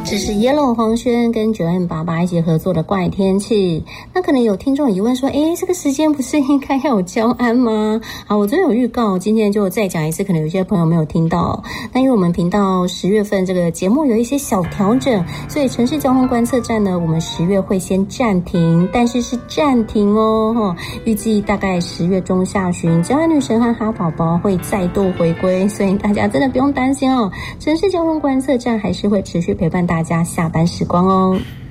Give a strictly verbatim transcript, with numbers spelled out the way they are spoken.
这是 Yellow 黄轩跟九 M 八八一起合作的怪天气。那可能有听众疑问说，诶，这个时间不是应该要有交安吗？好，我昨天有预告，今天就再讲一次，可能有些朋友没有听到。那因为我们频道十月份这个节目有一些小调整，所以城市交通观测站呢，我们十月会先暂停，但是是暂停哦。预计大概十月中下旬，交安女神和哈宝宝会再度回归，所以大家真的不用担心哦。城市交通观测站还是会持续陪伴大家下班时光哦。